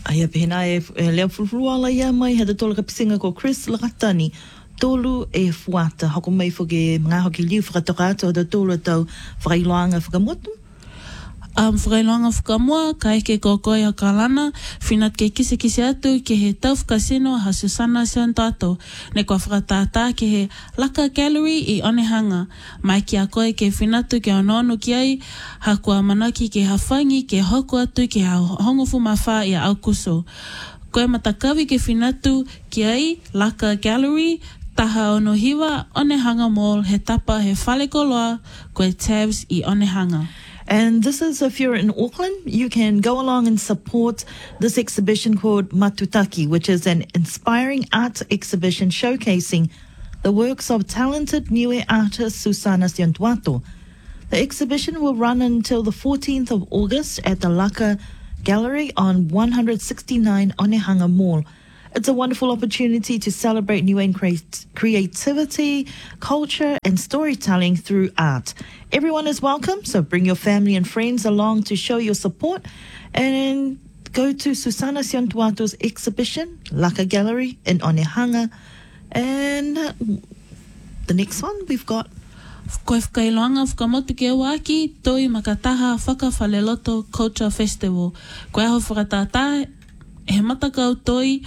Aia pehena lea fulfulu ala ia mai hada tola ka pisinga ko Chris Lakatani tolu e fuata hako mai foge mga hoki liu whakatoka ato hada tolu tau whakailoanga whakamotu. Whakailoanga whakamoa, ka eke kokoe a kalana, whinat ke kise atu ke he tau whakasino ha Susana Siontato, ne kua whakatātā ke he Laka Gallery I Onehanga, mai ki a koe ke whinatu ke ononu ki ai, ha kua manaki ke hawhangi ke hoko atu ke ha hongofu mawha I a Aukuso. Koe matakawi ke whinatu ki ai, Laka Gallery, taha ono hiwa, Onehanga Mall, he tapa he whalekoloa, koe tabs I Onehanga. And this is, if you're in Auckland, you can go along and support this exhibition called Matutaki, which is an inspiring art exhibition showcasing the works of talented Niue artist Susana Siontuato. The exhibition will run until the 14th of August at the Laka Gallery on 169 Onehanga Mall. It's a wonderful opportunity to celebrate Niuean creativity, culture and storytelling through art. Everyone is welcome, so bring your family and friends along to show your support and go to Susana Siontuato's exhibition, Laka Gallery in Onehanga. And the next one we've got Koe whakailoanga whakamotu ke waki, toi makataha whakawhaleloto Culture Festival. Koe aho whakatātā, he matakau toi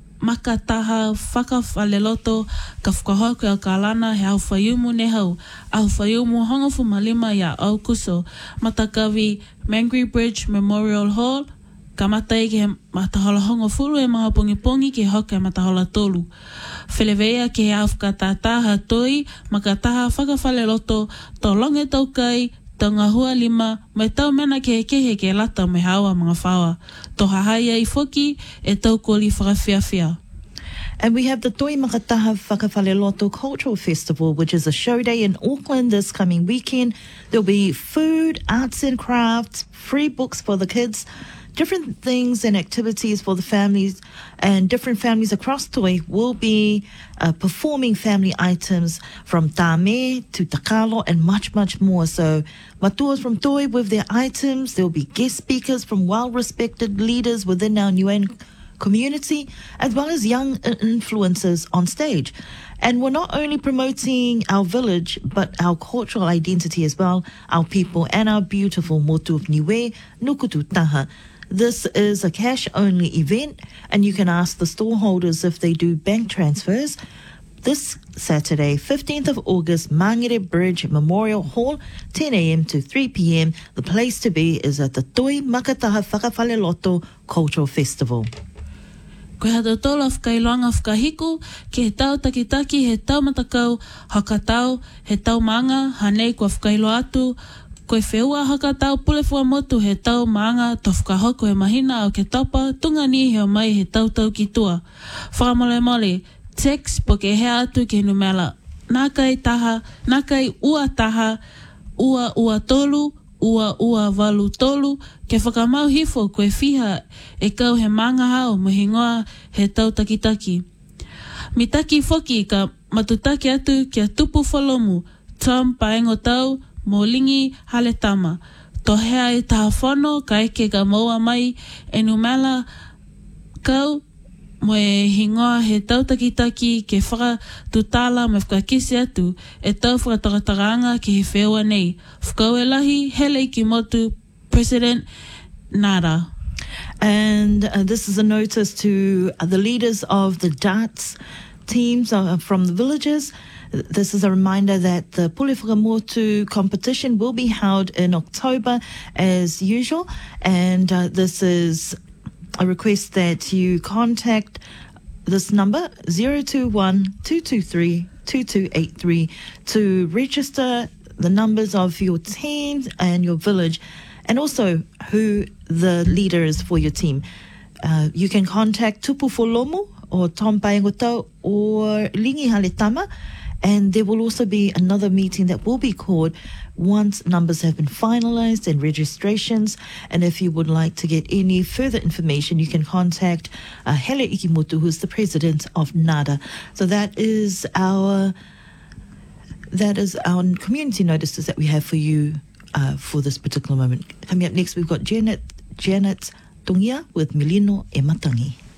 makataha whakawhaleloto ka whakahoku au kalana he au whaiumu ne hau. Au whaiumu hongofu malima ia Aukuso. Matakawi Mangry Bridge Memorial Hall. Ka matai ke matahola hongofuru e mga pongi ke hoka e matahola tolu. Whelewea ke he au whakatātā ha toi makataha whakawhaleloto to longe tau kai tau ngā hua lima, mai tau mena ke kehe ke lata me hawa mga whawa. Tō hahaia I whoki e tau koli whakawhiawhia. And we have the Toi Makataha Whakawhaleloto Cultural Festival, which is a show day in Auckland this coming weekend. There'll be food, arts and crafts, free books for the kids, different things and activities for the families, and different families across Toi will be performing family items from Tāme to Takalo and much, much more. So matuas from Toi with their items. There will be guest speakers from well-respected leaders within our Niuean community, as well as young influencers on stage. And we're not only promoting our village, but our cultural identity as well, our people and our beautiful motu of Niue, Nukutu Taha. This is a cash-only event, and you can ask the stallholders if they do bank transfers. This Saturday, 15th of August, Mangere Bridge Memorial Hall, 10 a.m. to 3 p.m. The place to be is at the Toi Makataha Whakawhaleloto Cultural Festival. Koe hata tola whakailoanga whakahiku, ke he tau takitaki, he tau matakau, hakatau, he tau manga, hanei kua whakailo atu, koe wheua hakatau pulefua motu he tau manga, to whakahoko e mahina au ke tapa, tunga ni heo mai he tau ki tua. Whakamole, text po ke hea atu ke numela, nākai taha, nākai ua taha, ua tolu, ua walu tolu, ke whakamau hifo koe whiha e kau he manga hao mohingoa he tau takitaki. Mitaki whoki ka matutaki atu kia tupu whalomu, Tom Paengo Tau, Molingi Haletama. To hea e taha whono ka eke ka maua mai e numela kau mo e hingoa he tau takitaki ke whakatutala me whakakisi atu e tau whakataratanga ke he wheua nei. Whakau e lahi hele ki motu President Nara. And this is a notice to the leaders of the darts teams from the villages. This is a reminder that the Pule Whakamotu competition will be held in October as usual. And this is a request that you contact this number 021-223-2283 to register the numbers of your team and your village, and also who the leader is for your team. You can contact Tupu Folomu or Tom Paengo Tau or Lingi Haletama, and there will also be another meeting that will be called once numbers have been finalized and registrations. And if you would like to get any further information, you can contact Hele Ikimutu, who's the president of NADA. So that is our community notices that we have for you for this particular moment. Coming up next, we've got Janet Tungia with Milino e Matangi.